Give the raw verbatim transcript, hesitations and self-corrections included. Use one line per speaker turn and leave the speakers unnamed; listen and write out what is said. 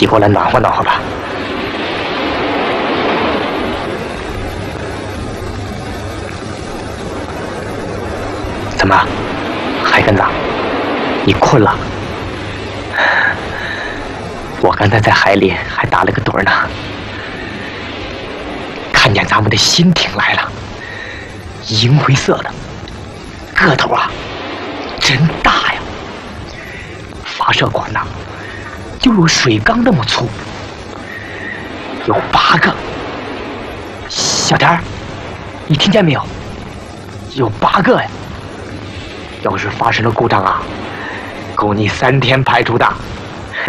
骑过来暖和暖和吧。怎么，海根子，你困了？我刚才在海里还打了个盹呢，看见咱们的新艇来了，银灰色的，个头啊真大呀，发射管呐就有水缸那么粗，有八个。小田儿，你听见没有？有八个呀！要是发生了故障啊，够你三天排除的。